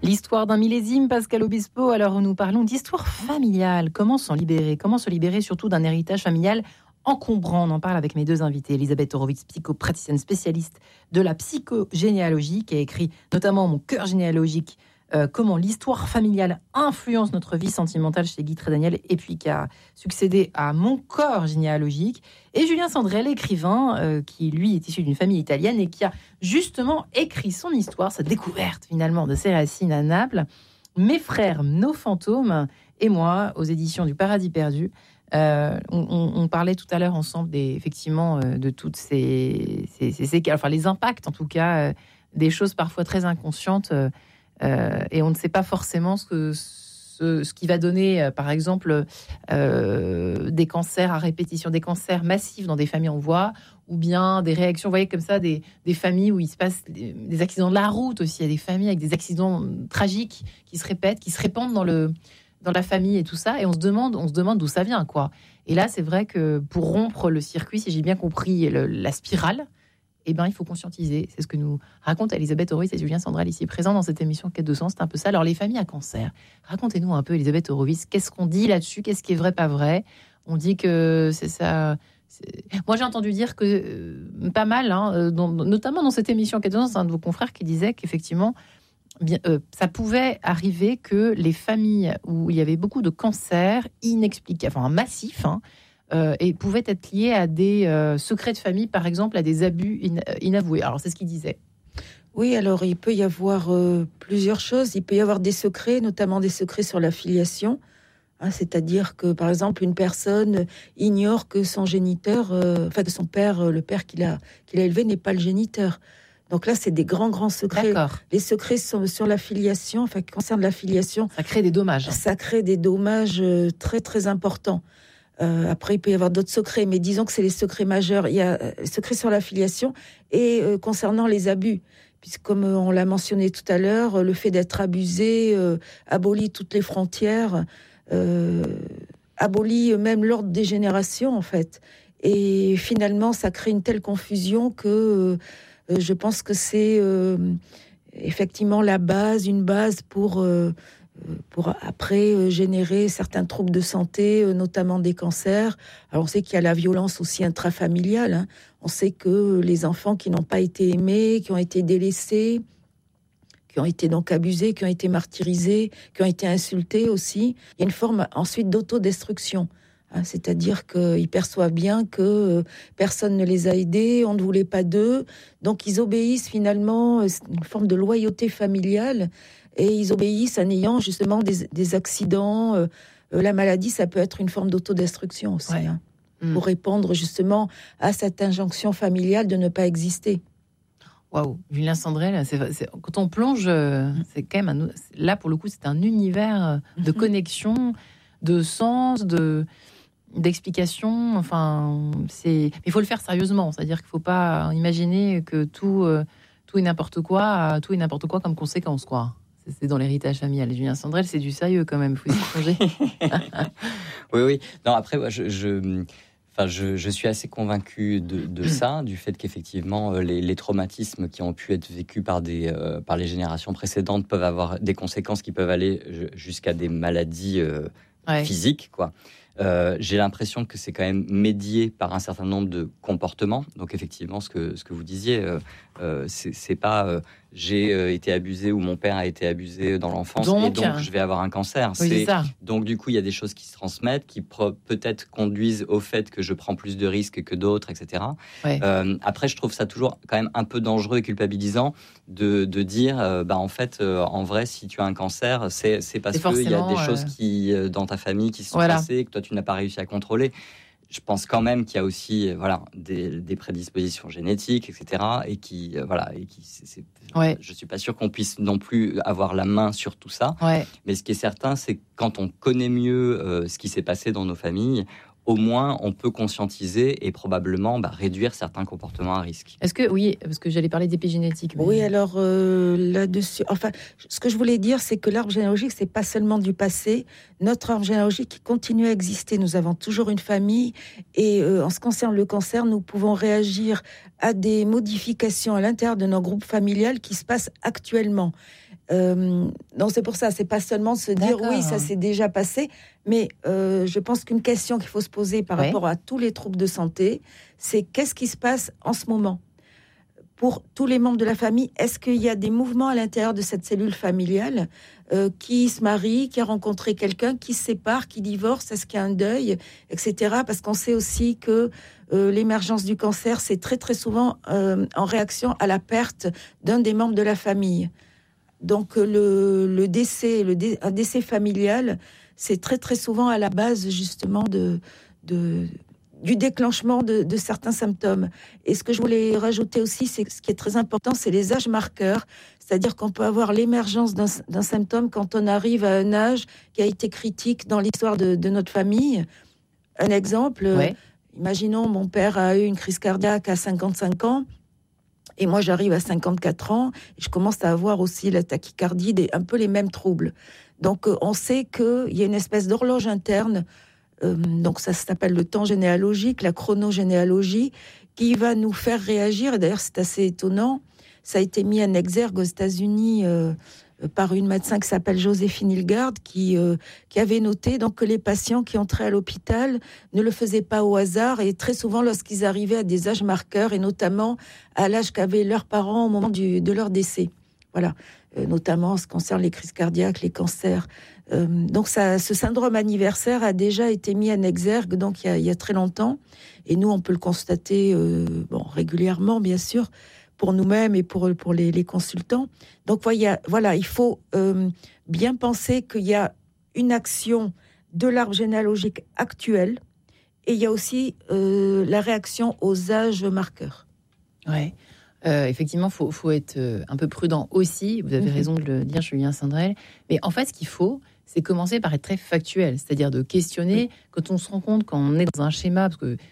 L'histoire d'un millésime, Pascal Obispo. Alors, nous parlons d'histoire familiale. Comment s'en libérer ? Comment se libérer surtout d'un héritage familial encombrant ? On en parle avec mes deux invités. Elisabeth Horowitz, psychopraticienne spécialiste de la psychogénéalogie, qui a écrit notamment Mon cœur généalogique, comment l'histoire familiale influence notre vie sentimentale chez Guy Trédaniel, et puis qui a succédé à Mon corps généalogique. Et Julien Sandrel, écrivain, qui lui est issu d'une famille italienne et qui a justement écrit son histoire, sa découverte finalement de ses racines à Naples. Mes frères, nos fantômes et moi, aux éditions du Paradis perdu. On parlait tout à l'heure ensemble effectivement de toutes ces enfin les impacts en tout cas, des choses parfois très inconscientes. Et on ne sait pas forcément ce qui va donner, par exemple, des cancers à répétition, des cancers massifs dans des familles, on voit, ou bien des réactions, vous voyez, comme ça, des familles où il se passe des accidents de la route aussi. Il y a des familles avec des accidents tragiques qui se répètent, qui se répandent dans la famille et tout ça. Et on se demande d'où ça vient, quoi. Et là, c'est vrai que pour rompre le circuit, si j'ai bien compris la spirale, eh ben, il faut conscientiser. C'est ce que nous racontent Elisabeth Horowitz et Julien Sandrel ici présents dans cette émission Quête de sens. C'est un peu ça. Alors, les familles à cancer. Racontez-nous un peu, Elisabeth Horowitz, qu'est-ce qu'on dit là-dessus ? Qu'est-ce qui est vrai, pas vrai ? On dit que c'est ça. Moi, j'ai entendu dire que pas mal, notamment dans cette émission Quête de sens, un de vos confrères qui disait qu'effectivement, ça pouvait arriver que les familles où il y avait beaucoup de cancers inexplicables, enfin massifs, et pouvaient être liés à des secrets de famille, par exemple, à des abus inavoués. Alors, c'est ce qu'il disait. Oui, alors il peut y avoir plusieurs choses. Il peut y avoir des secrets, notamment des secrets sur la filiation. C'est-à-dire que, par exemple, une personne ignore que son géniteur, que son père, le père qu'il a élevé, n'est pas le géniteur. Donc là, c'est des grands secrets. D'accord. Les secrets sur la filiation, qui concernent la filiation. Ça crée des dommages. Ça crée des dommages très, très importants. Après, il peut y avoir d'autres secrets, mais disons que c'est les secrets majeurs. Il y a les secrets sur l'affiliation et concernant les abus. Puisque, comme on l'a mentionné tout à l'heure, le fait d'être abusé abolit toutes les frontières, abolit même l'ordre des générations, en fait. Et finalement, ça crée une telle confusion que je pense que c'est effectivement une base pour après générer certains troubles de santé, notamment des cancers. Alors on sait qu'il y a la violence aussi intrafamiliale. On sait que les enfants qui n'ont pas été aimés, qui ont été délaissés, qui ont été donc abusés, qui ont été martyrisés, qui ont été insultés aussi. Il y a une forme ensuite d'autodestruction. C'est-à-dire qu'ils perçoivent bien que personne ne les a aidés, on ne voulait pas d'eux. Donc ils obéissent finalement, une forme de loyauté familiale. Et ils obéissent en ayant justement des accidents. La maladie, ça peut être une forme d'autodestruction aussi, pour répondre justement à cette injonction familiale de ne pas exister. Waouh, Julien Sandrel, quand on plonge, c'est quand même là pour le coup, c'est un univers de connexion, de sens, d'explication. Enfin, il faut le faire sérieusement. C'est-à-dire qu'il ne faut pas imaginer que tout et n'importe quoi comme conséquence, quoi. C'est dans l'héritage familial. Julien Sandrel, c'est du sérieux quand même, il faut s'y plonger. Oui. Non, après, je suis assez convaincu de ça, du fait qu'effectivement, les traumatismes qui ont pu être vécus par les générations précédentes peuvent avoir des conséquences qui peuvent aller jusqu'à des maladies physiques, quoi. J'ai l'impression que c'est quand même médié par un certain nombre de comportements. Donc effectivement, ce que vous disiez, c'est pas j'ai été abusé ou mon père a été abusé dans l'enfance et donc je vais avoir un cancer. Oui, c'est ça. Donc du coup, il y a des choses qui se transmettent, qui peut-être conduisent au fait que je prends plus de risques que d'autres, etc. Ouais. Après, je trouve ça toujours quand même un peu dangereux et culpabilisant de dire, en fait, en vrai, si tu as un cancer, c'est parce qu'il y a des choses qui dans ta famille qui se sont passées, que toi tu n'as pas réussi à contrôler. Je pense quand même qu'il y a aussi des prédispositions génétiques, etc. Et je suis pas sûr qu'on puisse non plus avoir la main sur tout ça. Ouais. Mais ce qui est certain, c'est que quand on connaît mieux ce qui s'est passé dans nos familles, au moins on peut conscientiser et probablement réduire certains comportements à risque. Est-ce que oui, parce que j'allais parler d'épigénétique. Mais... Oui, alors là-dessus, ce que je voulais dire, c'est que l'arbre généalogique, c'est pas seulement du passé. Notre arbre généalogique continue à exister. Nous avons toujours une famille et en ce qui concerne le cancer, nous pouvons réagir à des modifications à l'intérieur de nos groupes familiales qui se passent actuellement. Donc c'est pour ça, c'est pas seulement se dire oui, ça s'est déjà passé, mais je pense qu'une question qu'il faut se poser par rapport à tous les troubles de santé, c'est qu'est-ce qui se passe en ce moment pour tous les membres de la famille. Est-ce qu'il y a des mouvements à l'intérieur de cette cellule familiale qui se marie, qui a rencontré quelqu'un, qui se sépare, qui divorce, est-ce qu'il y a un deuil, etc. Parce qu'on sait aussi que l'émergence du cancer, c'est très très souvent en réaction à la perte d'un des membres de la famille. Donc un décès familial, c'est très très souvent à la base justement du déclenchement de certains symptômes. Et ce que je voulais rajouter aussi, c'est que ce qui est très important, c'est les âges marqueurs. C'est-à-dire qu'on peut avoir l'émergence d'un symptôme quand on arrive à un âge qui a été critique dans l'histoire de notre famille. Un exemple, imaginons mon père a eu une crise cardiaque à 55 ans, et moi j'arrive à 54 ans, et je commence à avoir aussi la tachycardie, un peu les mêmes troubles. Donc on sait qu'il y a une espèce d'horloge interne, donc ça s'appelle le temps généalogique, la chronogénéalogie, qui va nous faire réagir. Et d'ailleurs c'est assez étonnant, ça a été mis en exergue aux États-Unis par une médecin qui s'appelle Joséphine Hilgard, qui avait noté donc que les patients qui entraient à l'hôpital ne le faisaient pas au hasard, et très souvent lorsqu'ils arrivaient à des âges marqueurs, et notamment à l'âge qu'avaient leurs parents au moment de leur décès. Voilà, notamment en ce qui concerne les crises cardiaques, les cancers. Donc ce syndrome anniversaire a déjà été mis en exergue donc il y a très longtemps, et nous on peut le constater régulièrement bien sûr, pour nous-mêmes et pour les consultants. Donc voilà, il faut bien penser qu'il y a une action de l'arbre généalogique actuel, et il y a aussi la réaction aux âges marqueurs. Ouais. Effectivement, faut être un peu prudent aussi. Vous avez raison de le dire, Julien Sandrel. Mais en fait, ce qu'il faut, c'est commencer par être très factuel, c'est-à-dire de questionner quand on se rend compte, quand on est dans un schéma, parce que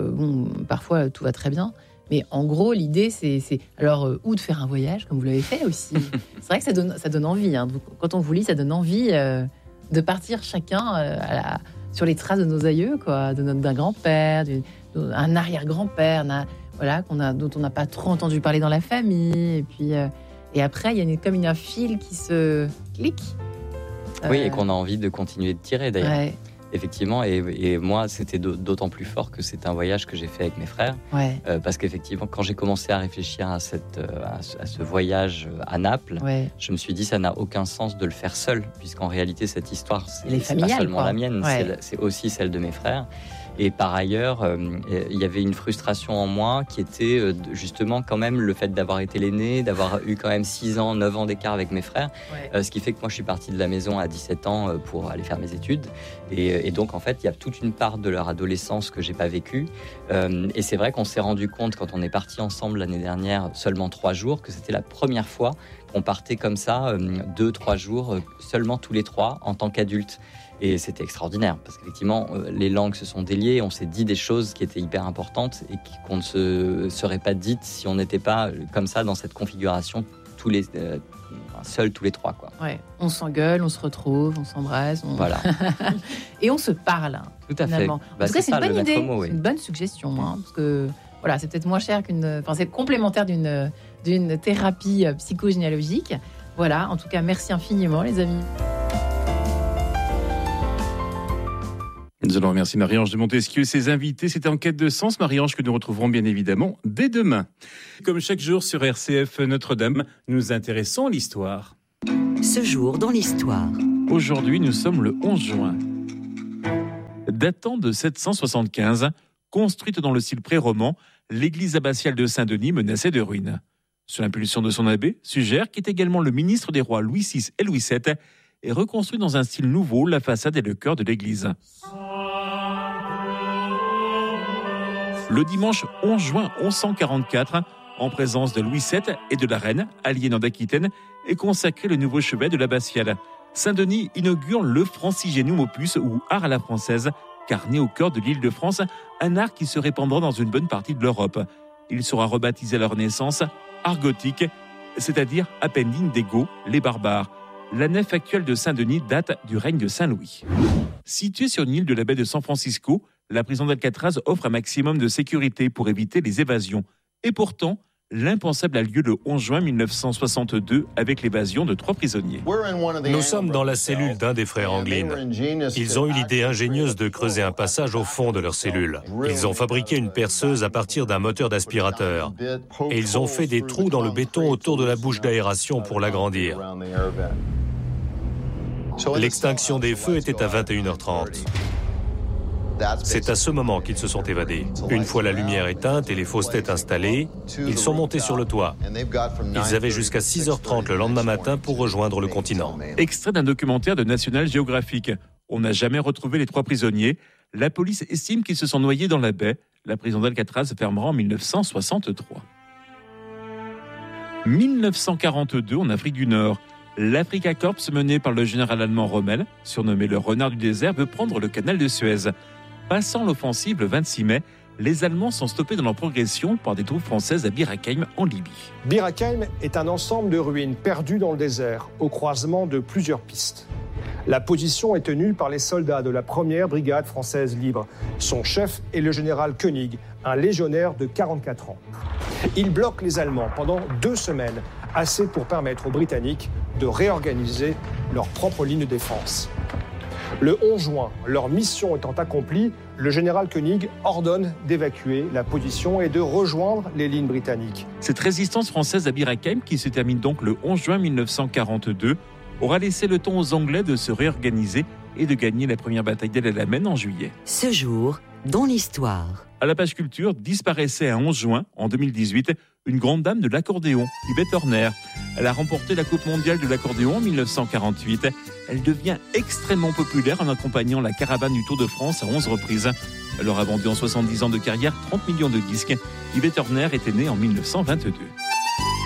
parfois tout va très bien. Mais en gros, l'idée, c'est ou de faire un voyage, comme vous l'avez fait aussi. C'est vrai que ça donne envie. Hein. Quand on vous lit, ça donne envie de partir chacun sur les traces de nos aïeux, quoi, d'un grand-père, d'un arrière-grand-père, dont on n'a pas trop entendu parler dans la famille. Et après, il y a comme un fil qui se clique. Oui, et qu'on a envie de continuer de tirer, d'ailleurs. Ouais. Effectivement, et moi, c'était d'autant plus fort que c'est un voyage que j'ai fait avec mes frères. Ouais. Parce qu'effectivement, quand j'ai commencé à réfléchir à ce voyage à Naples, je me suis dit, ça n'a aucun sens de le faire seul, puisqu'en réalité, cette histoire, c'est pas seulement la mienne, c'est aussi celle de mes frères. Et par ailleurs, il y avait une frustration en moi qui était justement quand même le fait d'avoir été l'aîné, d'avoir eu quand même 6 ans, 9 ans d'écart avec mes frères. Ce qui fait que moi, je suis parti de la maison à 17 ans pour aller faire mes études. Et donc, en fait, il y a toute une part de leur adolescence que j'ai pas vécue. Et c'est vrai qu'on s'est rendu compte, quand on est partis ensemble l'année dernière, seulement 3 jours, que c'était la première fois qu'on partait comme ça, 2-3 jours, seulement tous les 3, en tant qu'adultes. Et c'était extraordinaire, parce qu'effectivement, les langues se sont déliées, on s'est dit des choses qui étaient hyper importantes et qu'on ne se serait pas dites si on n'était pas comme ça, dans cette configuration, seuls tous les 3. Quoi. Ouais. On s'engueule, on se retrouve, on s'embrasse. Voilà. Et on se parle. Tout à finalement. fait. En tout cas, c'est une bonne idée, c'est une bonne suggestion. Hein, parce que voilà, c'est peut-être moins cher c'est complémentaire d'une thérapie psychogénéalogique. Voilà, en tout cas, merci infiniment, les amis. Nous allons remercier Marie-Ange de Montesquieu et ses invités. C'était En quête de sens, Marie-Ange, que nous retrouverons bien évidemment dès demain. Comme chaque jour sur RCF Notre-Dame, nous intéressons à l'histoire. Ce jour dans l'histoire. Aujourd'hui, nous sommes le 11 juin. Datant de 775, construite dans le style pré-roman, l'église abbatiale de Saint-Denis menaçait de ruine. Sous l'impulsion de son abbé, Suger, qui est également le ministre des rois Louis VI et Louis VII, est reconstruit dans un style nouveau, la façade et le chœur de l'église. Le dimanche 11 juin 1144, en présence de Louis VII et de la reine, aliénant d'Aquitaine, est consacré le nouveau chevet de l'abbatiale. Saint-Denis inaugure le Francigenum Opus, ou art à la française, car né au cœur de l'île de France, un art qui se répandra dans une bonne partie de l'Europe. Il sera rebaptisé à la Renaissance art gothique, c'est-à-dire Appendine des Goths, les barbares. La nef actuelle de Saint-Denis date du règne de Saint-Louis. Située sur une île de la baie de San Francisco, la prison d'Alcatraz offre un maximum de sécurité pour éviter les évasions. Et pourtant, l'impensable a lieu le 11 juin 1962 avec l'évasion de 3 prisonniers. Nous sommes dans la cellule d'un des frères Anglin. Ils ont eu l'idée ingénieuse de creuser un passage au fond de leur cellule. Ils ont fabriqué une perceuse à partir d'un moteur d'aspirateur. Et ils ont fait des trous dans le béton autour de la bouche d'aération pour l'agrandir. L'extinction des feux était à 21h30. C'est à ce moment qu'ils se sont évadés. Une fois la lumière éteinte et les fausses têtes installées, ils sont montés sur le toit. Ils avaient jusqu'à 6h30 le lendemain matin pour rejoindre le continent. Extrait d'un documentaire de National Geographic. On n'a jamais retrouvé les 3 prisonniers. La police estime qu'ils se sont noyés dans la baie. La prison d'Alcatraz fermera en 1963. 1942 en Afrique du Nord. L'Africa Corps, mené par le général allemand Rommel, surnommé le renard du désert, veut prendre le canal de Suez. Passant l'offensive le 26 mai, les Allemands sont stoppés dans leur progression par des troupes françaises à Bir Hakeim en Libye. Bir Hakeim est un ensemble de ruines perdues dans le désert, au croisement de plusieurs pistes. La position est tenue par les soldats de la 1e brigade française libre. Son chef est le général Koenig, un légionnaire de 44 ans. Il bloque les Allemands pendant 2 semaines, assez pour permettre aux Britanniques de réorganiser leur propre ligne de défense. Le 11 juin, leur mission étant accomplie, le général Koenig ordonne d'évacuer la position et de rejoindre les lignes britanniques. Cette résistance française à Bir Hakeim, qui se termine donc le 11 juin 1942, aura laissé le temps aux Anglais de se réorganiser et de gagner la première bataille d'El Alamein en juillet. Ce jour, dans l'histoire. À la page culture, disparaissait un 11 juin, en 2018, une grande dame de l'accordéon, Yvette Horner. Elle a remporté la Coupe mondiale de l'accordéon en 1948. Elle devient extrêmement populaire en accompagnant la caravane du Tour de France à 11 reprises. Elle aura vendu en 70 ans de carrière 30 millions de disques. Yvette Horner était née en 1922.